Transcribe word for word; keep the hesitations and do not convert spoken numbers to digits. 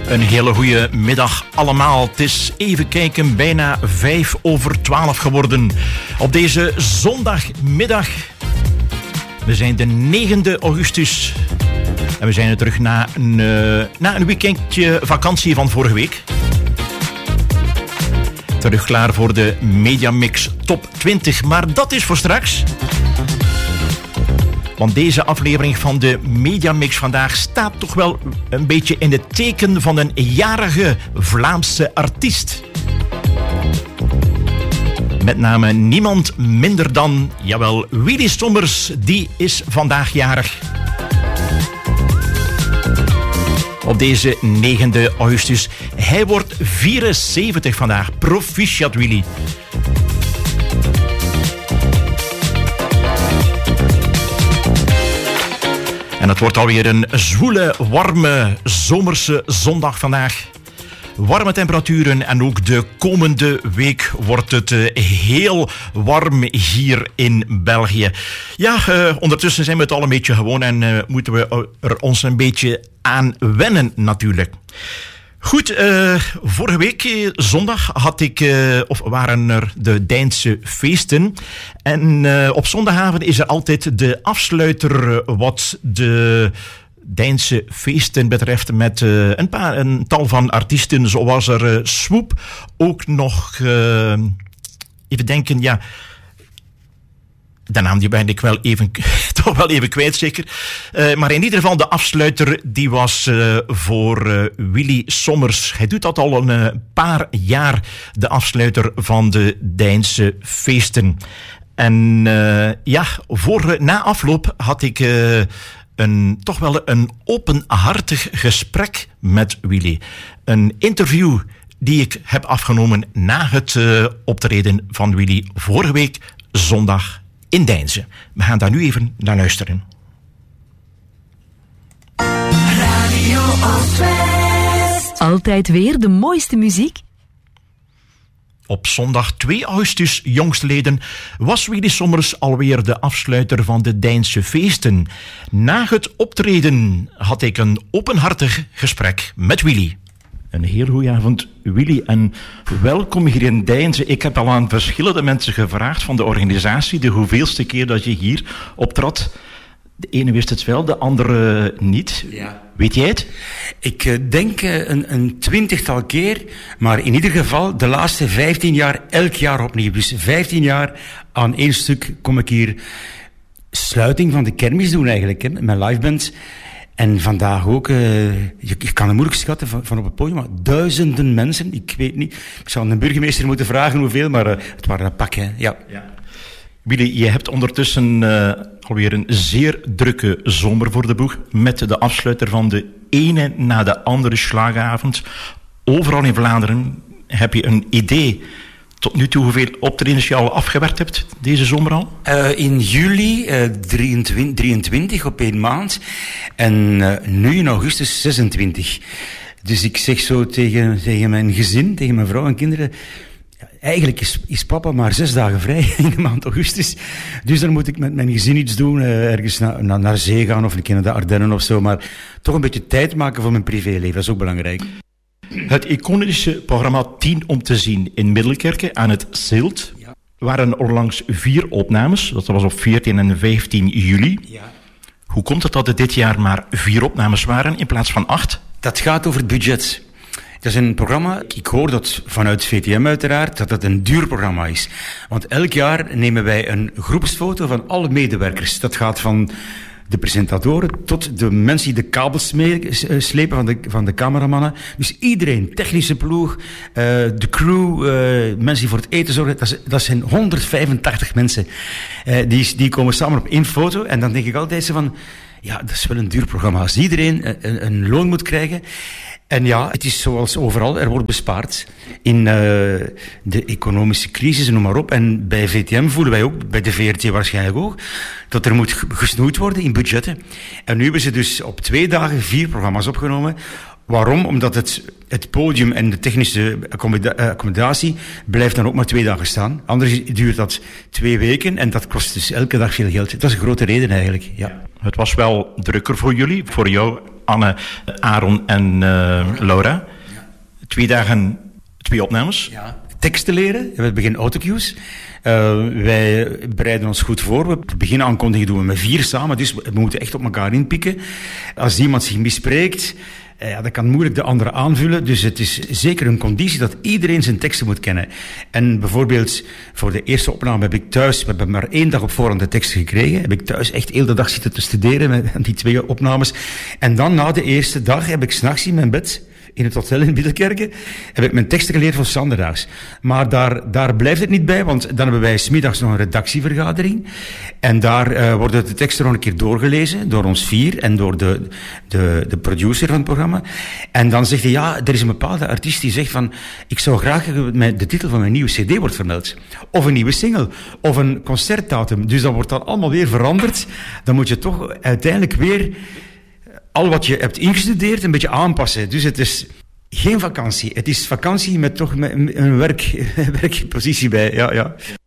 Een hele goede middag allemaal. Het is even kijken, bijna vijf over twaalf geworden. Op deze zondagmiddag. We zijn de negende augustus. En we zijn er terug na een, uh, na een weekendje vakantie van vorige week. Terug klaar voor de Mediamix Top twintig. Maar dat is voor straks. Want deze aflevering van de Mediamix vandaag staat toch wel een beetje in het teken van een jarige Vlaamse artiest. Met name niemand minder dan, jawel, Willy Sommers, die is vandaag jarig. Op deze negende augustus. Hij wordt vierenzeventig vandaag. Proficiat, Willy. En het wordt alweer een zwoele, warme, zomerse zondag vandaag. Warme temperaturen en ook de komende week wordt het heel warm hier in België. Ja, uh, ondertussen zijn we het al een beetje gewoon en uh, moeten we er ons een beetje aan wennen natuurlijk. Goed, uh, vorige week uh, zondag had ik, uh, of waren er de Deinse feesten. En uh, op zondagavond is er altijd de afsluiter uh, wat de Deinse feesten betreft met uh, een, paar, een tal van artiesten, zoals er uh, Swoop, ook nog, uh, even denken, ja, de naam die ben ik wel even, toch wel even kwijt zeker. Uh, maar in ieder geval de afsluiter die was uh, voor uh, Willy Sommers. Hij doet dat al een uh, paar jaar, de afsluiter van de Deinse feesten. En uh, ja, voor, uh, na afloop had ik Uh, Een, toch wel een openhartig gesprek met Willy. Een interview die ik heb afgenomen na het uh, optreden van Willy vorige week zondag in Deinze. We gaan daar nu even naar luisteren. Radio Oostwest. Altijd weer de mooiste muziek? Op zondag twee augustus jongstleden was Willy Sommers alweer de afsluiter van de Deinse feesten. Na het optreden had ik een openhartig gesprek met Willy. Een heel goeie avond, Willy, en welkom hier in Deinze. Ik heb al aan verschillende mensen gevraagd van de organisatie de hoeveelste keer dat je hier optrad. De ene wist het wel, de andere niet. Ja. Weet jij het? Ik uh, denk uh, een, een twintigtal keer, maar in ieder geval de laatste vijftien jaar elk jaar opnieuw. Dus vijftien jaar aan één stuk kom ik hier sluiting van de kermis doen eigenlijk, hè, met mijn liveband. En vandaag ook, uh, je, je kan het moeilijk schatten van, van op het podium, maar duizenden mensen, ik weet niet. Ik zou een burgemeester moeten vragen hoeveel, maar uh, het waren een pak, hè. Ja. Ja. Willy, je hebt ondertussen uh, alweer een zeer drukke zomer voor de boeg, met de afsluiter van de ene na de andere slageravond. Overal in Vlaanderen. Heb je een idee tot nu toe hoeveel optredens je al afgewerkt hebt deze zomer al? Uh, in juli uh, drieëntwintig, drieëntwintig op één maand en uh, nu in augustus zesentwintig. Dus ik zeg zo tegen, tegen mijn gezin, tegen mijn vrouw en kinderen, eigenlijk is, is papa maar zes dagen vrij in de maand augustus. Dus dan moet ik met mijn gezin iets doen. Uh, ergens na, na, naar zee gaan of een keer naar de Ardennen of zo. Maar toch een beetje tijd maken voor mijn privéleven. Dat is ook belangrijk. Het iconische programma tien om te zien in Middelkerke aan het Zilt Ja. waren onlangs vier opnames. Dat was op veertien en vijftien juli. Ja. Hoe komt het dat er dit jaar maar vier opnames waren in plaats van acht? Dat gaat over het budget. Dat is een programma, ik hoor dat vanuit V T M uiteraard, dat het een duur programma is. Want elk jaar nemen wij een groepsfoto van alle medewerkers. Dat gaat van de presentatoren tot de mensen die de kabels mee, slepen van de, van de cameramannen. Dus iedereen, technische ploeg, uh, de crew, uh, mensen die voor het eten zorgen. Dat, is, dat zijn honderdvijfentachtig mensen. Uh, die, die komen samen op één foto. En dan denk ik altijd zo van, ja, dat is wel een duur programma. Als iedereen een, een loon moet krijgen. En ja, het is zoals overal, er wordt bespaard in uh, de economische crisis, noem maar op. En bij V T M voelen wij ook, bij de V R T waarschijnlijk ook, dat er moet gesnoeid worden in budgetten. En nu hebben ze dus op twee dagen vier programma's opgenomen. Waarom? Omdat het, het podium en de technische accommoda- accommodatie blijft dan ook maar twee dagen staan. Anders duurt dat twee weken en dat kost dus elke dag veel geld. Dat is een grote reden eigenlijk, ja. Het was wel drukker voor jullie, voor jou Anne, Aaron en uh, Laura. Twee dagen, twee opnames. Ja. Teksten leren, we beginnen autocues. Uh, wij bereiden ons goed voor. We beginnen aankondigen doen we met vier samen, dus we moeten echt op elkaar inpikken. Als iemand zich mispreekt, ja, dat kan moeilijk de andere aanvullen. Dus het is zeker een conditie dat iedereen zijn teksten moet kennen. En bijvoorbeeld voor de eerste opname heb ik thuis, we hebben maar één dag op voorhand de teksten gekregen, heb ik thuis echt heel de dag zitten te studeren met die twee opnames. En dan na de eerste dag heb ik 's nachts in mijn bed, in het hotel in Biddelkerke, heb ik mijn teksten geleerd voor Sanderhuis. Maar daar, daar blijft het niet bij, want dan hebben wij 's middags nog een redactievergadering. En daar uh, worden de teksten nog een keer doorgelezen, door ons vier en door de, de, de producer van het programma. En dan zegt hij, ja, er is een bepaalde artiest die zegt van, ik zou graag dat de titel van mijn nieuwe cd wordt vermeld. Of een nieuwe single, of een concertdatum. Dus dat wordt dan allemaal weer veranderd. Dan moet je toch uiteindelijk weer al wat je hebt ingestudeerd een beetje aanpassen. Dus het is geen vakantie. Het is vakantie met toch met een werk, werkpositie bij. Ja, ja.